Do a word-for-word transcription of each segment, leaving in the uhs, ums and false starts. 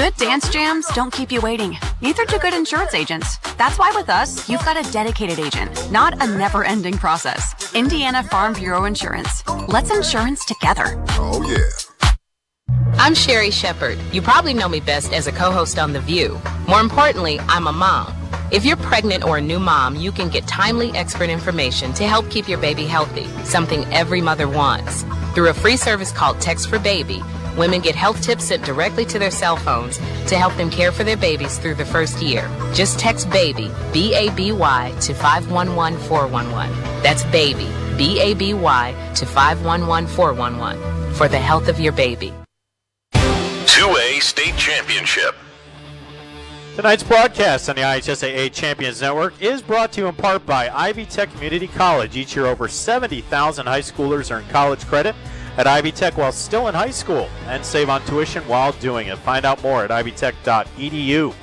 Good dance jams don't keep you waiting. Neither do good insurance agents. That's why with us, you've got a dedicated agent, not a never-ending process. Indiana Farm Bureau Insurance. Let's insurance together. Oh, yeah. I'm Sherry Shepard. You probably know me best as a co-host on The View. More importantly, I'm a mom. If you're pregnant or a new mom, you can get timely expert information to help keep your baby healthy, something every mother wants. Through a free service called Text for Baby, women get health tips sent directly to their cell phones to help them care for their babies through the first year. Just text BABY, B A B Y, to five one one four one one. That's BABY, B A B Y, to five one one four one one for the health of your baby. two A State Championship. Tonight's broadcast on the I H S A A Champions Network is brought to you in part by Ivy Tech Community College. Each year, over seventy thousand high schoolers earn college credit at Ivy Tech while still in high school and save on tuition while doing it. Find out more at ivy tech dot e d u.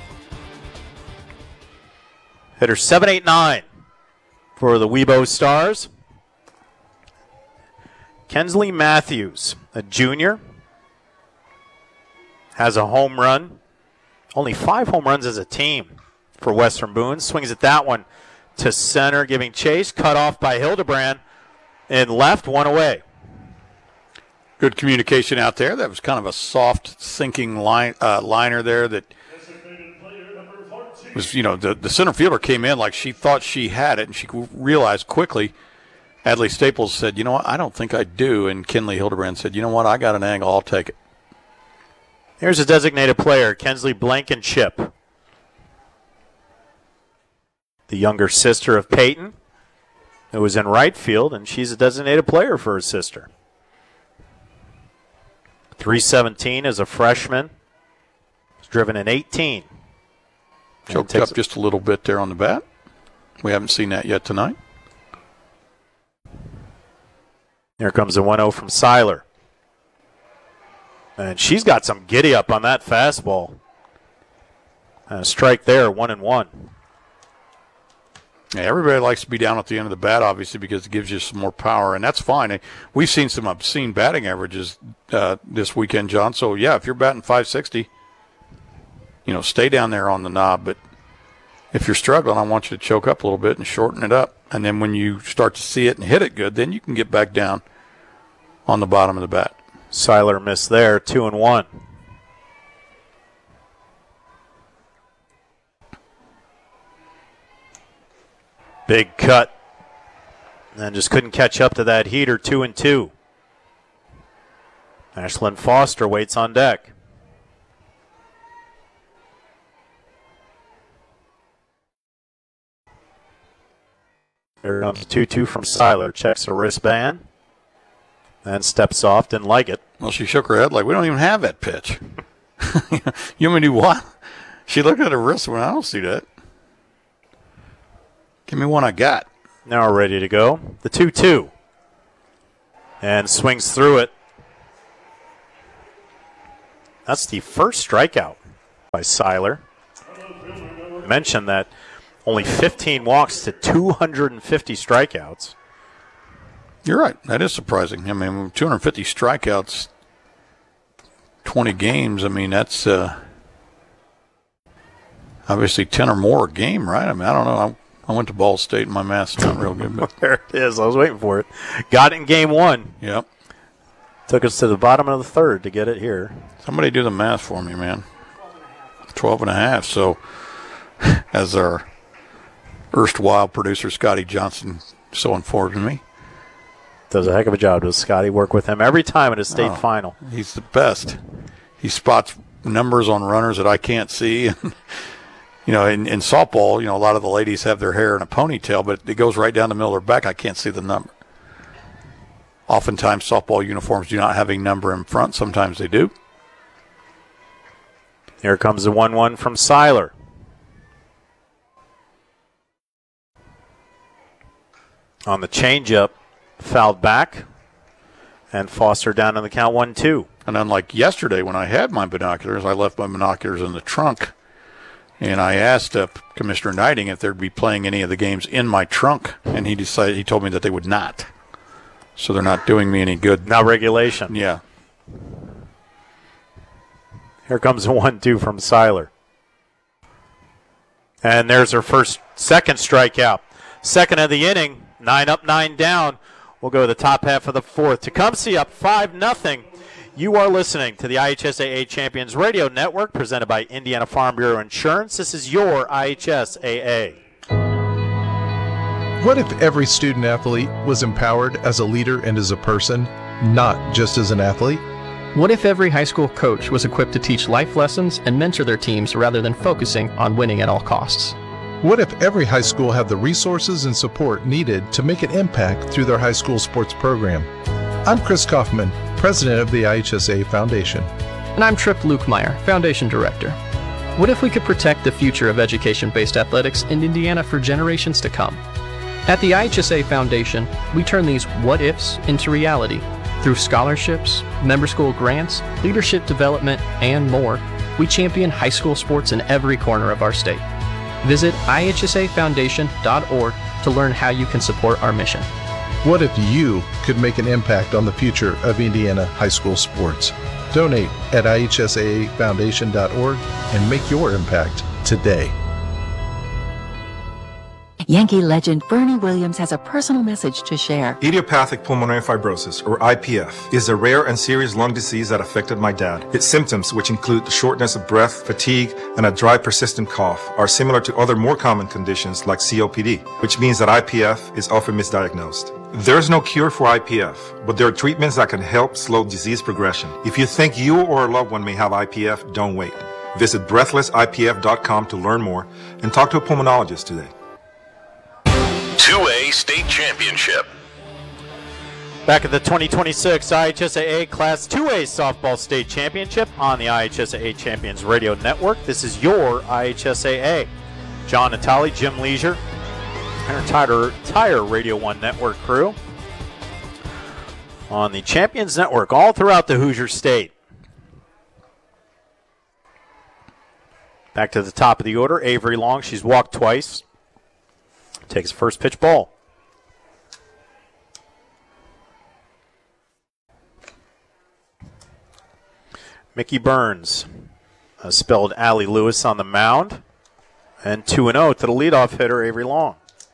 Hitter seven eight nine for the Webo Stars. Kensley Matthews, a junior, has a home run. Only five home runs as a team for Western Boone. Swings at that one to center, giving chase. Cut off by Hildebrand. And left, one away. Good communication out there. That was kind of a soft, sinking line, uh, liner there that was, you know, the, the center fielder came in like she thought she had it, and she realized quickly. Adley Staples said, you know what, I don't think I do. And Kenley Hildebrand said, you know what, I got an angle, I'll take it. Here's a designated player, Kensley Blankenship, the younger sister of Peyton, who was in right field, and she's a designated player for her sister. three seventeen as a freshman. He's driven in eighteen. Choked up just a little bit there on the bat. We haven't seen that yet tonight. Here comes a one oh from Seiler. And she's got some giddy up on that fastball. And a strike there, one and one. Yeah, everybody likes to be down at the end of the bat, obviously, because it gives you some more power, and that's fine. We've seen some obscene batting averages uh, this weekend, John. So, yeah, if you're batting five sixty, you know, stay down there on the knob. But if you're struggling, I want you to choke up a little bit and shorten it up. And then when you start to see it and hit it good, then you can get back down on the bottom of the bat. Seiler missed there, two and one. Big cut. And just couldn't catch up to that heater, two and two. Ashlyn Foster waits on deck. Here comes two two from Seiler. Checks a wristband. And steps off, didn't like it. Well, she shook her head like, we don't even have that pitch. You want me to do what? She looked at her wrist and went, I don't see that. Give me one I got. Now we're ready to go. The two two. And swings through it. That's the first strikeout by Seiler. I mentioned that only fifteen walks to two hundred fifty strikeouts. You're right. That is surprising. I mean, two hundred fifty strikeouts, twenty games. I mean, that's uh, obviously ten or more a game, right? I mean, I don't know. I, I went to Ball State, and my math's not real good. But there it is. I was waiting for it. Got it in game one. Yep. Took us to the bottom of the third to get it here. Somebody do the math for me, man. twelve and a half. So, as our erstwhile producer, Scotty Johnson, so informed me. Does a heck of a job. Does Scotty work with him every time at a state oh, final? He's the best. He spots numbers on runners that I can't see. You know, in, in softball, you know, a lot of the ladies have their hair in a ponytail, but it goes right down the middle of their back. I can't see the number. Oftentimes, softball uniforms do not have a number in front. Sometimes they do. Here comes the one one from Seiler. On the changeup. Fouled back, and Foster down on the count one two. And unlike yesterday when I had my binoculars, I left my binoculars in the trunk, and I asked uh, Commissioner Knighting if they'd be playing any of the games in my trunk, and he decided he told me that they would not. So they're not doing me any good. Now regulation. Yeah. Here comes a one two from Seiler. And there's her first, second strikeout. Second of the inning, nine up, nine down. We'll go to the top half of the fourth. Tecumseh up five nothing. You are listening to the I H S A A Champions Radio Network presented by Indiana Farm Bureau Insurance. This is your I H S A A. What if every student athlete was empowered as a leader and as a person, not just as an athlete? What if every high school coach was equipped to teach life lessons and mentor their teams rather than focusing on winning at all costs? What if every high school had the resources and support needed to make an impact through their high school sports program? I'm Chris Kaufman, president of the I H S A Foundation. And I'm Tripp Lukemire, foundation director. What if we could protect the future of education-based athletics in Indiana for generations to come? At the I H S A Foundation, we turn these what-ifs into reality. Through scholarships, member school grants, leadership development, and more, we champion high school sports in every corner of our state. Visit I H S A foundation dot org to learn how you can support our mission. What if you could make an impact on the future of Indiana high school sports? Donate at I H S A foundation dot org and make your impact today. Yankee legend Bernie Williams has a personal message to share. Idiopathic pulmonary fibrosis, or I P F, is a rare and serious lung disease that affected my dad. Its symptoms, which include the shortness of breath, fatigue, and a dry, persistent cough, are similar to other more common conditions like C O P D, which means that I P F is often misdiagnosed. There's no cure for I P F, but there are treatments that can help slow disease progression. If you think you or a loved one may have I P F, don't wait. Visit breathless I P F dot com to learn more and talk to a pulmonologist today. two A State Championship. Back at the twenty twenty-six I H S A A Class two A Softball State Championship on the I H S A A Champions Radio Network. This is your I H S A A. John Natale, Jim Leisure, and our entire, entire Radio one Network crew on the Champions Network all throughout the Hoosier State. Back to the top of the order, Avery Long. She's walked twice. Takes first pitch ball. Mickey Burns, uh, spelled Allie Lewis on the mound. And two and oh to the leadoff hitter, Avery Long.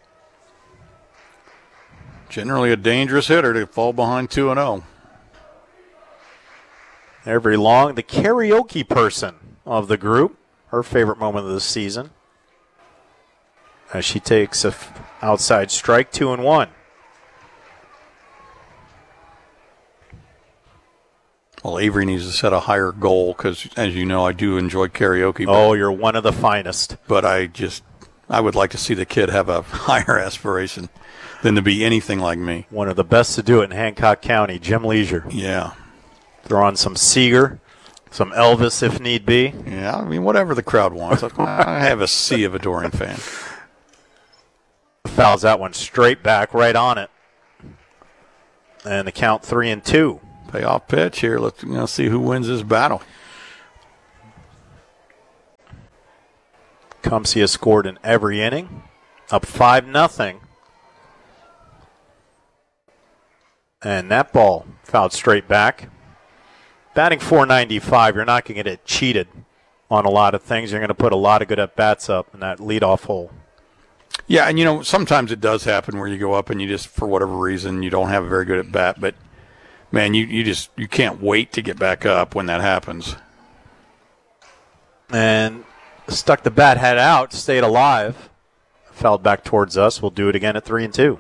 Generally a dangerous hitter to fall behind two and oh. Avery Long, the karaoke person of the group. Her favorite moment of the season. As she takes a f- outside strike, two and one. Well, Avery needs to set a higher goal because, as you know, I do enjoy karaoke. Oh, you're one of the finest. But I just, I would like to see the kid have a higher aspiration than to be anything like me. One of the best to do it in Hancock County, Jim Leisure. Yeah. Throw on some Seeger, some Elvis if need be. Yeah, I mean, whatever the crowd wants. I have a sea of adoring fans. Fouls that one straight back, right on it. And the count three and two. Payoff pitch here. Let's you know, see who wins this battle. Tecumseh has scored in every inning. Up five nothing. And that ball fouled straight back. Batting four ninety-five, you're not going to get cheated on a lot of things. You're going to put a lot of good at-bats up in that leadoff hole. Yeah, and, you know, sometimes it does happen where you go up and you just, for whatever reason, you don't have a very good at bat. But, man, you, you just you can't wait to get back up when that happens. And stuck the bat head out, stayed alive. Fouled back towards us. We'll do it again at three and two.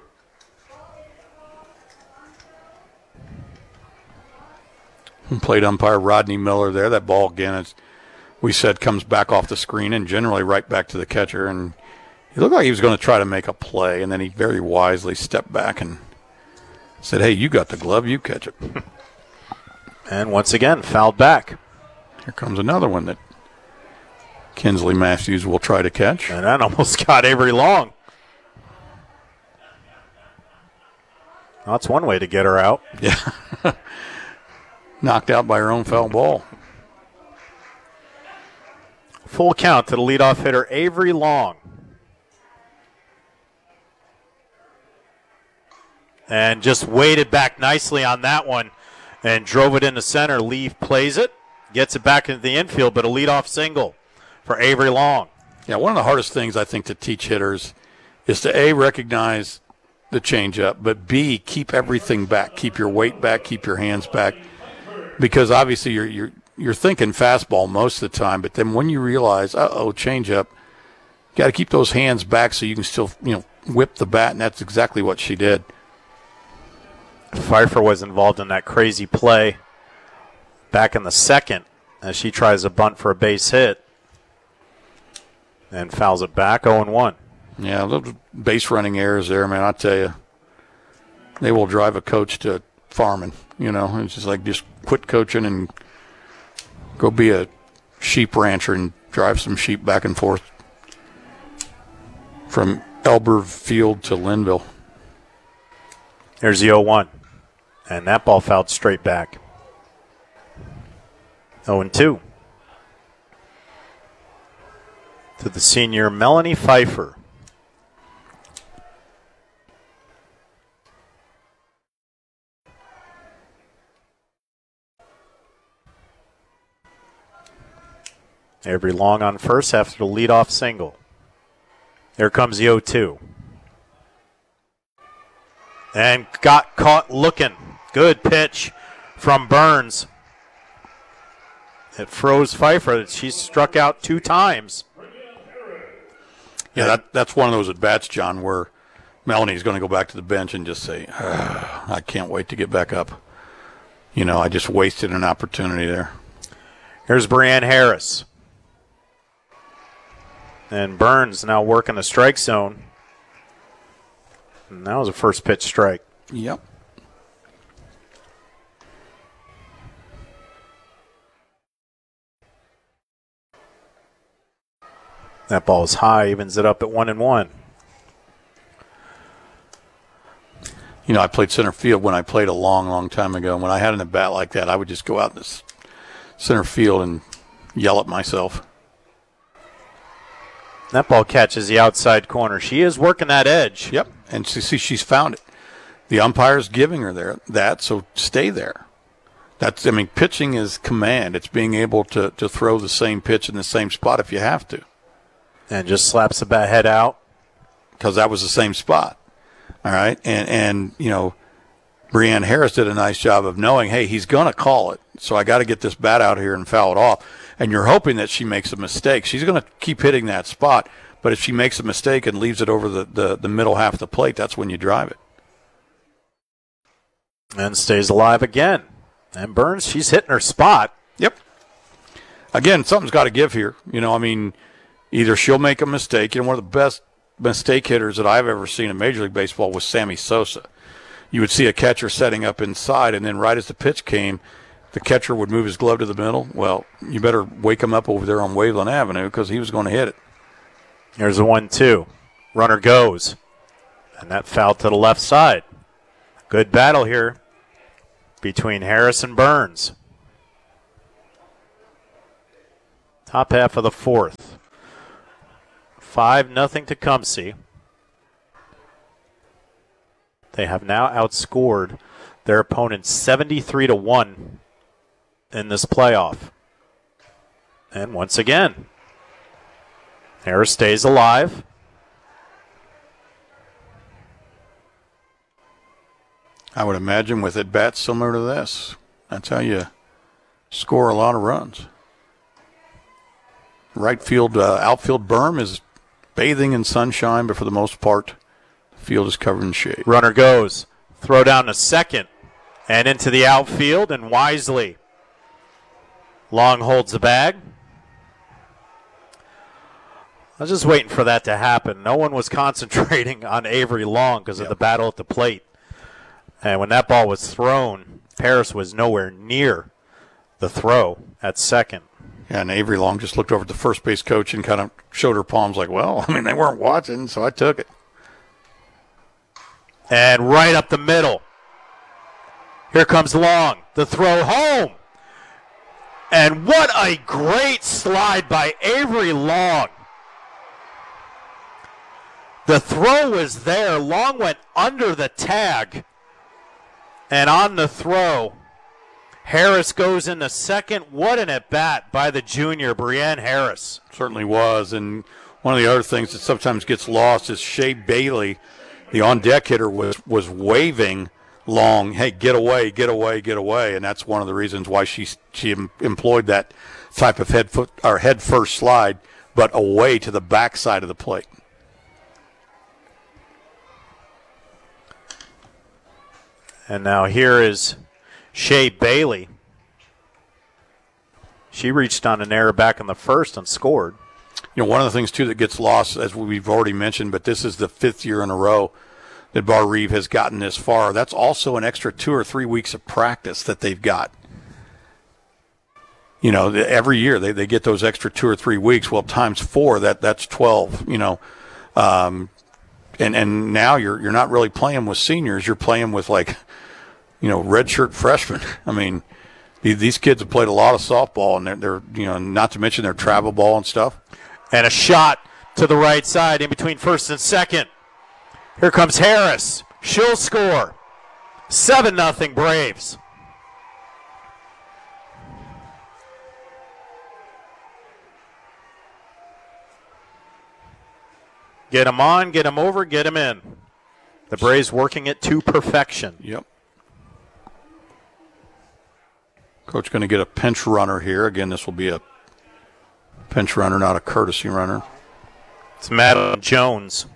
Plate umpire Rodney Miller there. That ball, again, as we said, comes back off the screen and generally right back to the catcher. And he looked like he was going to try to make a play, and then he very wisely stepped back and said, hey, you got the glove, you catch it. And once again, fouled back. Here comes another one that Kinsley Matthews will try to catch. And that almost got Avery Long. That's one way to get her out. Yeah. Knocked out by her own foul ball. Full count to the leadoff hitter, Avery Long. And just waited back nicely on that one and drove it into center. Leaf plays it, Gets it back into the infield, but a leadoff single for Avery Long. Yeah, one of the hardest things I think to teach hitters is to A, recognize the changeup, but B, keep everything back. Keep your weight back, keep your hands back. Because obviously you're you're you're thinking fastball most of the time, but then when you realize, uh-oh, changeup, you got to keep those hands back so you can still, you know, whip the bat, and that's exactly what she did. Pfeiffer was involved in that crazy play back in the second as she tries to bunt for a base hit and fouls it back oh and one. Yeah, little base running errors there, man. I tell you, they will drive a coach to farming. You know, it's just like just quit coaching and go be a sheep rancher and drive some sheep back and forth from Elber Field to Linville. There's the oh one, and that ball fouled straight back. oh and two to the senior Melanie Pfeiffer. Avery Long on first after the leadoff single. There comes the oh two. And got caught looking. Good pitch from Burns. It froze Pfeiffer. She struck out two times. Yeah, that, that's one of those at-bats, John, where Melanie's going to go back to the bench and just say, I can't wait to get back up. You know, I just wasted an opportunity there. Here's Brianne Harris. And Burns now working the strike zone. And that was a first pitch strike. Yep. That ball is high, evens it up at one and one. You know, I played center field when I played a long, long time ago. And when I had an at bat like that, I would just go out in this center field and yell at myself. That ball catches the outside corner. She is working that edge. Yep, and see, see she's found it. The umpire's giving her there that, so stay there. That's, I mean, pitching is command. It's being able to, to throw the same pitch in the same spot if you have to. And just slaps the bat head out. Because that was the same spot. All right, and, and you know, Brianne Harris did a nice job of knowing, hey, he's going to call it, so I got to get this bat out here and foul it off. And you're hoping that she makes a mistake. She's going to keep hitting that spot, but if she makes a mistake and leaves it over the, the, the middle half of the plate, that's when you drive it. And stays alive again. And Burns, she's hitting her spot. Yep. Again, something's got to give here. You know, I mean, either she'll make a mistake. You know, one of the best mistake hitters that I've ever seen in Major League Baseball was Sammy Sosa. You would see a catcher setting up inside, and then right as the pitch came, the catcher would move his glove to the middle. Well, you better wake him up over there on Waveland Avenue because he was going to hit it. Here's a one two. Runner goes. And that foul to the left side. Good battle here between Harris and Burns. Top half of the fourth. five nothing to Tecumseh. They have now outscored their opponent seventy-three to one in this playoff. And once again, Harris stays alive. I would imagine with at bats similar to this, that's how you score a lot of runs. Right field, uh, outfield berm is bathing in sunshine, but for the most part, the field is covered in shade. Runner goes. Throw down to second and into the outfield, and wisely. Long holds the bag. I was just waiting for that to happen. No one was concentrating on Avery Long because of yep. the battle at the plate. And when that ball was thrown, Paris was nowhere near the throw at second. Yeah, and Avery Long just looked over at the first base coach and kind of showed her palms like, well, I mean, they weren't watching, so I took it. And right up the middle. Here comes Long. The throw home. And what a great slide by Avery Long. The throw was there. Long went under the tag. And on the throw, Harris goes in the second. What an at-bat by the junior, Brienne Harris. Certainly was. And one of the other things that sometimes gets lost is Shea Bailey, the on-deck hitter, was, was waving long, hey, get away, get away, get away. And that's one of the reasons why she, she em- employed that type of head, foot, or head first slide, but away to the backside of the plate. And now here is Shea Bailey. She reached on an error back in the first and scored. You know, one of the things, too, that gets lost, as we've already mentioned, but this is the fifth year in a row that Bar Reeve has gotten this far. That's also an extra two or three weeks of practice that they've got. You know, every year they, they get those extra two or three weeks. Well, times four, that that's twelve, you know. Um, and, and now you're you're not really playing with seniors. You're playing with, like, you know, redshirt freshmen. I mean, these kids have played a lot of softball, and they're, they're, you know, not to mention their travel ball and stuff. And a shot to the right side in between first and second. Here comes Harris. She'll score. seven nothing Braves. Get him on, get him over, get him in. The Braves working it to perfection. Yep. Coach going to get a pinch runner here. Again, this will be a pinch runner, not a courtesy runner. It's Madeline Jones.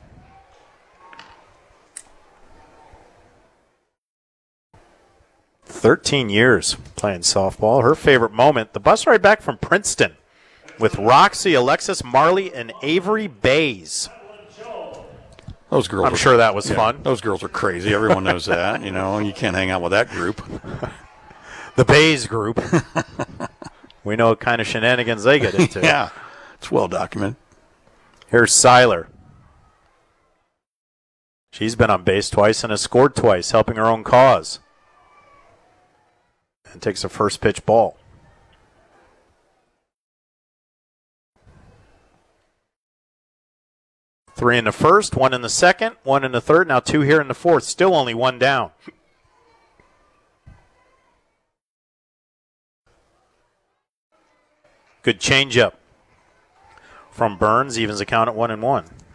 Thirteen years playing softball. Her favorite moment, the bus ride back from Princeton with Roxy, Alexis Marley, and Avery Bays. Those girls. I'm are, sure that was yeah, fun. Those girls are crazy. Everyone knows that. You know, you can't hang out with that group. The Bays group. We know what kind of shenanigans they get into. Yeah, it's well documented. Here's Seiler. She's been on base twice and has scored twice, helping her own cause. And takes a first pitch ball. Three in the first, one in the second, one in the third, now two here in the fourth. Still only one down. Good changeup from Burns, evens the count at one and one.